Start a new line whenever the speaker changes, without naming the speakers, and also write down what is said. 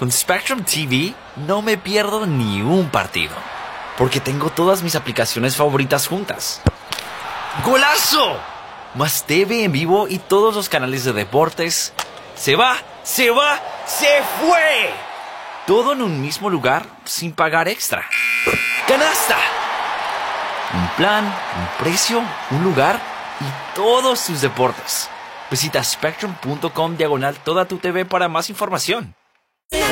Con Spectrum TV no me pierdo ni un partido, porque tengo todas mis aplicaciones favoritas juntas. ¡Golazo! Más TV en vivo y todos los canales de deportes. ¡Se va! ¡Se fue! Todo en un mismo lugar sin pagar extra. ¡Canasta! Un plan, un precio, un lugar y todos tus deportes. Visita spectrum.com/toda tu TV para más información.